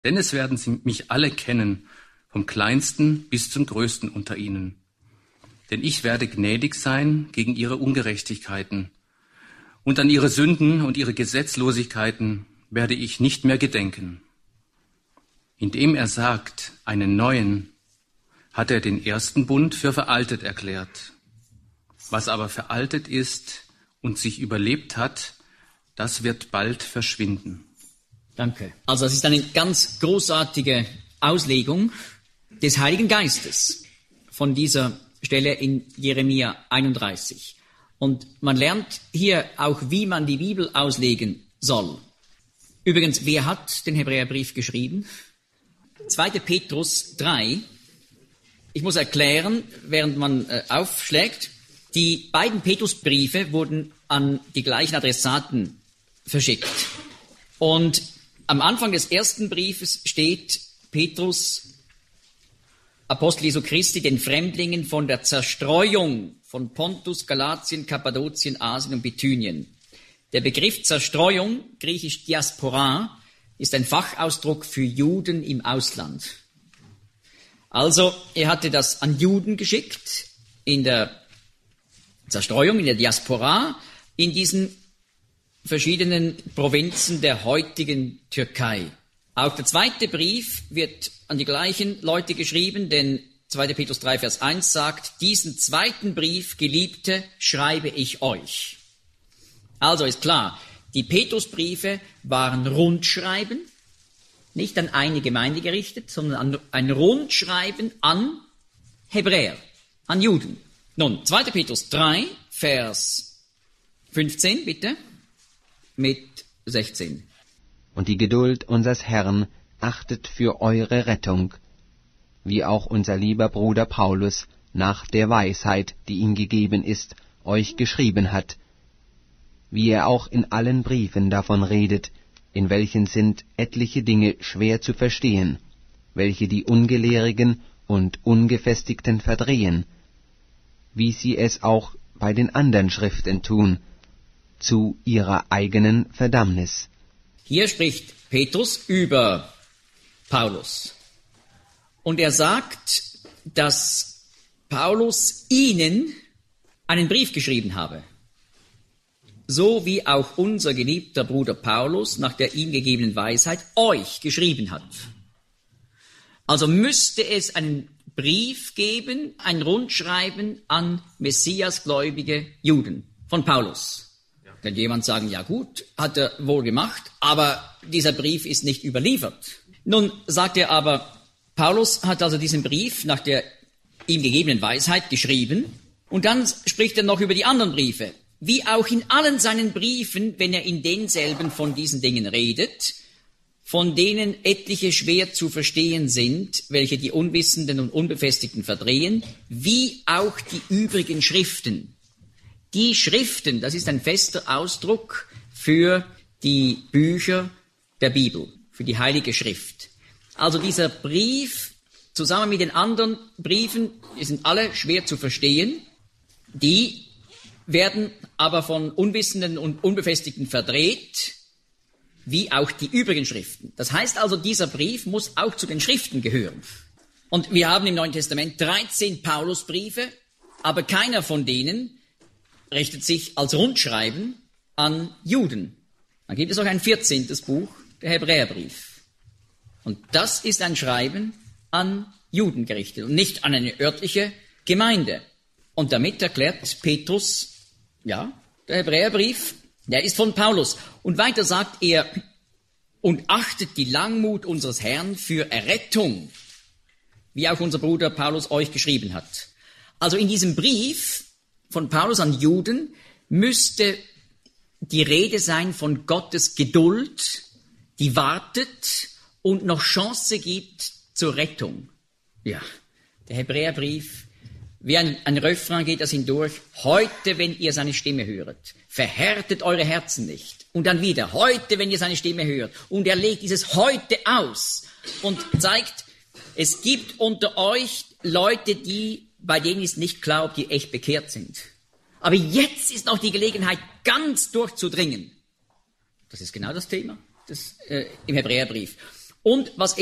Denn es werden sie mich alle kennen, vom Kleinsten bis zum Größten unter ihnen. Denn ich werde gnädig sein gegen ihre Ungerechtigkeiten. Und an ihre Sünden und ihre Gesetzlosigkeiten werde ich nicht mehr gedenken. Indem er sagt, einen neuen, hat er den ersten Bund für veraltet erklärt. Was aber veraltet ist und sich überlebt hat, das wird bald verschwinden. Danke. Also das ist eine ganz großartige Auslegung des Heiligen Geistes von dieser Stelle in Jeremia 31. Und man lernt hier auch, wie man die Bibel auslegen soll. Übrigens, wer hat den Hebräerbrief geschrieben? 2. Petrus 3. Ich muss erklären, während man aufschlägt, die beiden Petrusbriefe wurden an die gleichen Adressaten verschickt. Und am Anfang des ersten Briefes steht Petrus, Apostel Jesu Christi, den Fremdlingen von der Zerstreuung von Pontus, Galatien, Kappadokien, Asien und Bithynien. Der Begriff Zerstreuung, griechisch Diaspora, ist ein Fachausdruck für Juden im Ausland. Also, er hatte das an Juden geschickt, in der Zerstreuung, in der Diaspora, in diesen verschiedenen Provinzen der heutigen Türkei. Auch der zweite Brief wird an die gleichen Leute geschrieben, denn 2. Petrus 3, Vers 1 sagt, diesen zweiten Brief, Geliebte, schreibe ich euch. Also ist klar, die Petrusbriefe waren Rundschreiben, nicht an eine Gemeinde gerichtet, sondern ein Rundschreiben an Hebräer, an Juden. Nun, 2. Petrus 3, Vers 15, bitte, mit 16. Und die Geduld unseres Herrn achtet für eure Rettung, wie auch unser lieber Bruder Paulus nach der Weisheit, die ihm gegeben ist, euch geschrieben hat, wie er auch in allen Briefen davon redet, in welchen sind etliche Dinge schwer zu verstehen, welche die Ungelehrigen und Ungefestigten verdrehen, wie sie es auch bei den anderen Schriften tun, zu ihrer eigenen Verdammnis. Hier spricht Petrus über Paulus. Und er sagt, dass Paulus ihnen einen Brief geschrieben habe. So wie auch unser geliebter Bruder Paulus nach der ihm gegebenen Weisheit euch geschrieben hat. Also müsste es einen Brief geben, ein Rundschreiben an Messiasgläubige Juden von Paulus. Kann jemand sagen, ja gut, hat er wohl gemacht, aber dieser Brief ist nicht überliefert. Nun sagt er aber, Paulus hat also diesen Brief nach der ihm gegebenen Weisheit geschrieben und dann spricht er noch über die anderen Briefe. Wie auch in allen seinen Briefen, wenn er in denselben von diesen Dingen redet, von denen etliche schwer zu verstehen sind, welche die Unwissenden und Unbefestigten verdrehen, wie auch die übrigen Schriften. Die Schriften, das ist ein fester Ausdruck für die Bücher der Bibel, für die Heilige Schrift. Also dieser Brief, zusammen mit den anderen Briefen, die sind alle schwer zu verstehen, die werden aber von Unwissenden und Unbefestigten verdreht, wie auch die übrigen Schriften. Das heißt also, dieser Brief muss auch zu den Schriften gehören. Und wir haben im Neuen Testament 13 Paulusbriefe, aber keiner von denen richtet sich als Rundschreiben an Juden. Dann gibt es auch ein 14. Buch, der Hebräerbrief. Und das ist ein Schreiben an Juden gerichtet und nicht an eine örtliche Gemeinde. Und damit erklärt Petrus, ja, der Hebräerbrief, der ist von Paulus. Und weiter sagt er, und achtet die Langmut unseres Herrn für Errettung, wie auch unser Bruder Paulus euch geschrieben hat. Also in diesem Brief von Paulus an Juden müsste die Rede sein von Gottes Geduld, die wartet und noch Chance gibt zur Rettung. Ja, der Hebräerbrief, wie ein Refrain geht das hindurch. Heute, wenn ihr seine Stimme höret, verhärtet eure Herzen nicht. Und dann wieder, heute, wenn ihr seine Stimme hört. Und er legt dieses heute aus und zeigt, es gibt unter euch Leute, bei denen ist nicht klar, ob die echt bekehrt sind. Aber jetzt ist noch die Gelegenheit, ganz durchzudringen. Das ist genau das Thema im Hebräerbrief. Und was